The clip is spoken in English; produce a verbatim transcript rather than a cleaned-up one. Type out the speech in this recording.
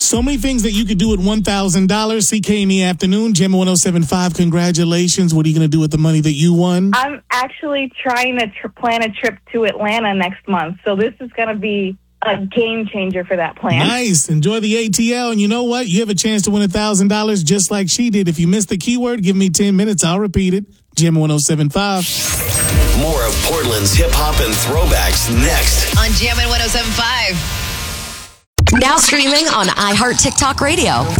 So many things that you could do with one thousand dollars. C K in the afternoon. Jam one oh seven point five, congratulations. What are you going to do with the money that you won? I'm actually trying to tr- plan a trip to Atlanta next month. So this is going to be a game changer for that plan. Nice. Enjoy the A T L. And you know what? You have a chance to win one thousand dollars just like she did. If you missed the keyword, give me ten minutes. I'll repeat it. Jam one oh seven point five. More of Portland's hip-hop and throwbacks next. On Jammin' one oh seven point five. Now streaming on iHeart TikTok Radio.